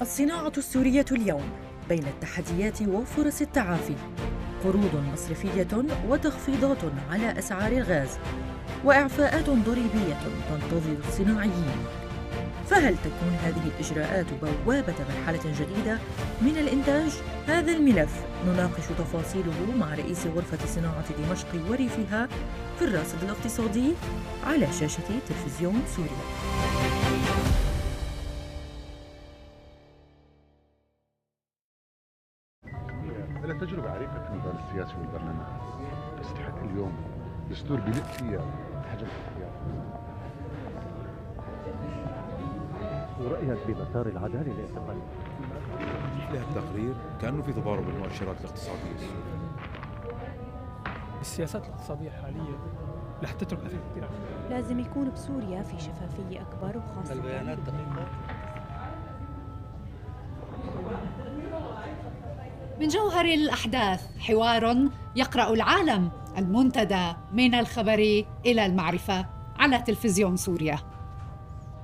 الصناعة السورية اليوم بين التحديات وفرص التعافي، قروض مصرفية وتخفيضات على أسعار الغاز، وإعفاءات ضريبية تنتظر الصناعيين. فهل تكون هذه الإجراءات بوابة مرحلة جديدة من الإنتاج؟ هذا الملف نناقش تفاصيله مع رئيس غرفة صناعة دمشق وريفها في الراصد الاقتصادي على شاشة تلفزيون سوريا. لها تجربة عريقة في الميدان السياسي والبرلماني، تستحق اليوم دستور بلق فيها حجم الاختيار. ورأيك بمسار العدالة الاعتقالية؟ لها التقرير كأنه في تضارب المؤشرات الاقتصادية السورية. السياسات الاقتصادية الحالية رح تترك أثر كثير. لازم يكون بسوريا في شفافية أكبر وخاصة البيانات دقيقة. من جوهر الأحداث حوار يقرأ العالم، المنتدى من الخبر إلى المعرفة على تلفزيون سوريا.